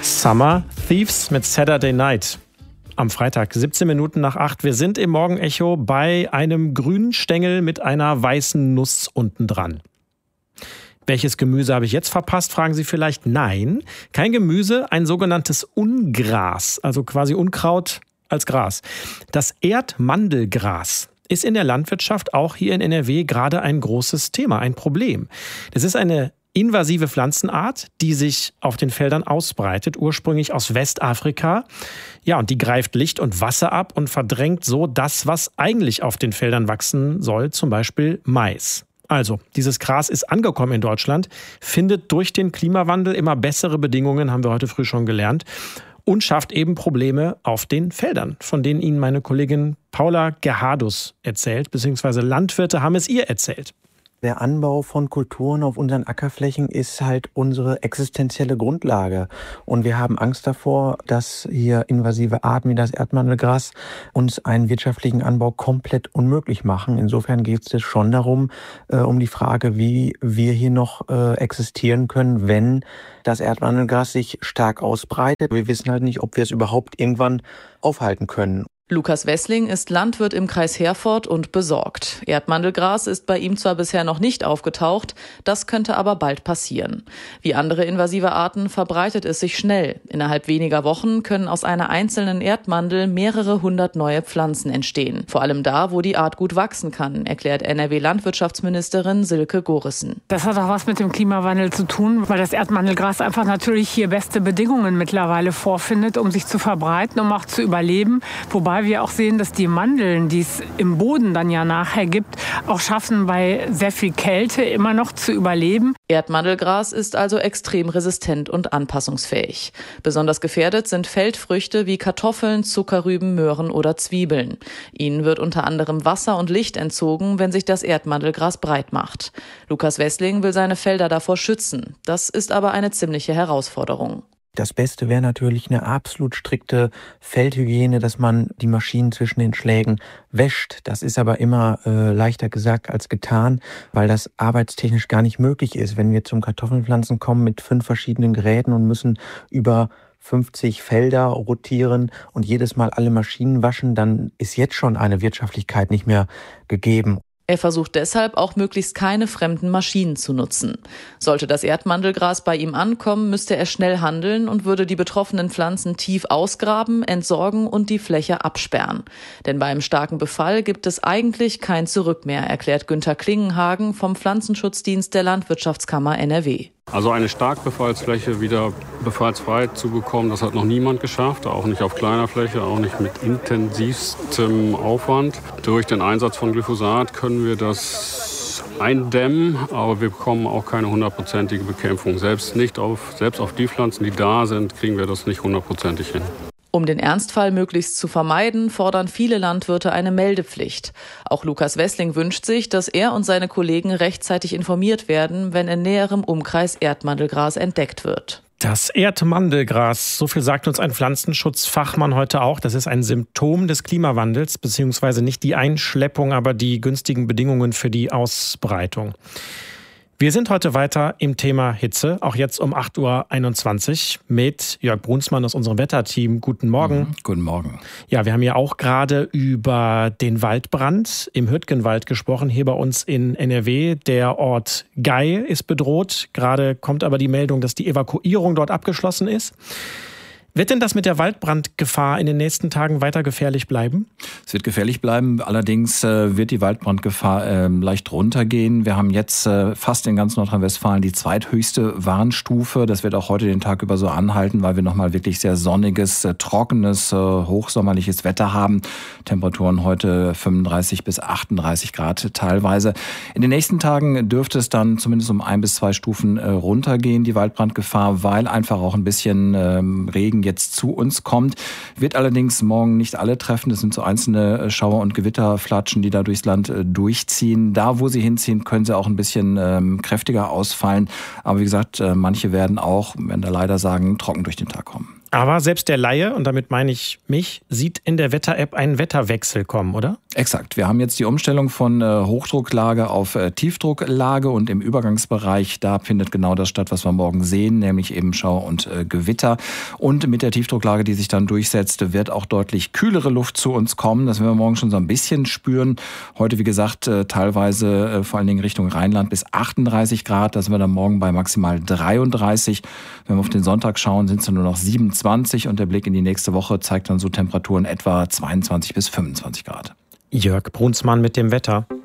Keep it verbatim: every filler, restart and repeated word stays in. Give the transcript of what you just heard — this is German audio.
Summer Thieves mit Saturday Night. Am Freitag, siebzehn Minuten nach acht. Wir sind im Morgenecho bei einem grünen Stängel mit einer weißen Nuss unten dran. Welches Gemüse habe ich jetzt verpasst, fragen Sie vielleicht. Nein, kein Gemüse, ein sogenanntes Ungras, also quasi Unkraut als Gras. Das Erdmandelgras ist in der Landwirtschaft auch hier in N R W gerade ein großes Thema, ein Problem. Das ist eine invasive Pflanzenart, die sich auf den Feldern ausbreitet, ursprünglich aus Westafrika. Ja, und die greift Licht und Wasser ab und verdrängt so das, was eigentlich auf den Feldern wachsen soll, zum Beispiel Mais. Also, dieses Gras ist angekommen in Deutschland, findet durch den Klimawandel immer bessere Bedingungen, haben wir heute früh schon gelernt, und schafft eben Probleme auf den Feldern, von denen Ihnen meine Kollegin Paula Gerhardus erzählt, beziehungsweise Landwirte haben es ihr erzählt. Der Anbau von Kulturen auf unseren Ackerflächen ist halt unsere existenzielle Grundlage. Und wir haben Angst davor, dass hier invasive Arten wie das Erdmandelgras uns einen wirtschaftlichen Anbau komplett unmöglich machen. Insofern geht es schon darum, äh, um die Frage, wie wir hier noch äh, existieren können, wenn das Erdmandelgras sich stark ausbreitet. Wir wissen halt nicht, ob wir es überhaupt irgendwann aufhalten können. Lukas Wessling ist Landwirt im Kreis Herford und besorgt. Erdmandelgras ist bei ihm zwar bisher noch nicht aufgetaucht, das könnte aber bald passieren. Wie andere invasive Arten verbreitet es sich schnell. Innerhalb weniger Wochen können aus einer einzelnen Erdmandel mehrere hundert neue Pflanzen entstehen. Vor allem da, wo die Art gut wachsen kann, erklärt N R W-Landwirtschaftsministerin Silke Gorissen. Das hat auch was mit dem Klimawandel zu tun, weil das Erdmandelgras einfach natürlich hier beste Bedingungen mittlerweile vorfindet, um sich zu verbreiten, um auch zu überleben. Wobei wir auch sehen, dass die Mandeln, die es im Boden dann ja nachher gibt, auch schaffen, bei sehr viel Kälte immer noch zu überleben. Erdmandelgras ist also extrem resistent und anpassungsfähig. Besonders gefährdet sind Feldfrüchte wie Kartoffeln, Zuckerrüben, Möhren oder Zwiebeln. Ihnen wird unter anderem Wasser und Licht entzogen, wenn sich das Erdmandelgras breit macht. Lukas Wessling will seine Felder davor schützen. Das ist aber eine ziemliche Herausforderung. Das Beste wäre natürlich eine absolut strikte Feldhygiene, dass man die Maschinen zwischen den Schlägen wäscht. Das ist aber immer äh, leichter gesagt als getan, weil das arbeitstechnisch gar nicht möglich ist. Wenn wir zum Kartoffelpflanzen kommen mit fünf verschiedenen Geräten und müssen über fünfzig Felder rotieren und jedes Mal alle Maschinen waschen, dann ist jetzt schon eine Wirtschaftlichkeit nicht mehr gegeben. Er versucht deshalb auch möglichst keine fremden Maschinen zu nutzen. Sollte das Erdmandelgras bei ihm ankommen, müsste er schnell handeln und würde die betroffenen Pflanzen tief ausgraben, entsorgen und die Fläche absperren. Denn bei einem starken Befall gibt es eigentlich kein Zurück mehr, erklärt Günther Klingenhagen vom Pflanzenschutzdienst der Landwirtschaftskammer N R W. Also eine Starkbefallsfläche wieder befallsfrei zu bekommen, das hat noch niemand geschafft, auch nicht auf kleiner Fläche, auch nicht mit intensivstem Aufwand. Durch den Einsatz von Glyphosat können wir das eindämmen, aber wir bekommen auch keine hundertprozentige Bekämpfung. Selbst, nicht auf, selbst auf die Pflanzen, die da sind, kriegen wir das nicht hundertprozentig hin. Um den Ernstfall möglichst zu vermeiden, fordern viele Landwirte eine Meldepflicht. Auch Lukas Wessling wünscht sich, dass er und seine Kollegen rechtzeitig informiert werden, wenn in näherem Umkreis Erdmandelgras entdeckt wird. Das Erdmandelgras, so viel sagt uns ein Pflanzenschutzfachmann heute auch, das ist ein Symptom des Klimawandels, beziehungsweise nicht die Einschleppung, aber die günstigen Bedingungen für die Ausbreitung. Wir sind heute weiter im Thema Hitze, auch jetzt um acht Uhr einundzwanzig mit Jörg Brunsmann aus unserem Wetterteam. Guten Morgen. Mhm, guten Morgen. Ja, wir haben ja auch gerade über den Waldbrand im Hürtgenwald gesprochen, hier bei uns in N R W. Der Ort Gey ist bedroht. Gerade kommt aber die Meldung, dass die Evakuierung dort abgeschlossen ist. Wird denn das mit der Waldbrandgefahr in den nächsten Tagen weiter gefährlich bleiben? Es wird gefährlich bleiben, allerdings äh, wird die Waldbrandgefahr äh, leicht runtergehen. Wir haben jetzt äh, fast in ganz Nordrhein-Westfalen die zweithöchste Warnstufe. Das wird auch heute den Tag über so anhalten, weil wir nochmal wirklich sehr sonniges, äh, trockenes, äh, hochsommerliches Wetter haben. Temperaturen heute fünfunddreißig bis achtunddreißig Grad teilweise. In den nächsten Tagen dürfte es dann zumindest um ein bis zwei Stufen äh, runtergehen, die Waldbrandgefahr, weil einfach auch ein bisschen äh, Regen jetzt zu uns kommt. Wird allerdings morgen nicht alle treffen. Das sind so einzelne Schauer- und Gewitterflatschen, die da durchs Land äh, durchziehen. Da, wo sie hinziehen, können sie auch ein bisschen ähm, kräftiger ausfallen. Aber wie gesagt, äh, manche werden auch, werden da leider sagen, trocken durch den Tag kommen. Aber selbst der Laie, und damit meine ich mich, sieht in der Wetter-App einen Wetterwechsel kommen, oder? Exakt. Wir haben jetzt die Umstellung von äh, Hochdrucklage auf äh, Tiefdrucklage und im Übergangsbereich, da findet genau das statt, was wir morgen sehen, nämlich eben Schauer und äh, Gewitter. Und mit der Tiefdrucklage, die sich dann durchsetzt, wird auch deutlich kühlere Luft zu uns kommen. Das werden wir morgen schon so ein bisschen spüren. Heute, wie gesagt, äh, teilweise äh, vor allen Dingen Richtung Rheinland bis achtunddreißig Grad. Da sind wir dann morgen bei maximal dreiunddreißig. Wenn wir auf den Sonntag schauen, sind es dann nur noch siebenundzwanzig. Und der Blick in die nächste Woche zeigt dann so Temperaturen etwa zweiundzwanzig bis fünfundzwanzig Grad. Jörg Brunsmann mit dem Wetter.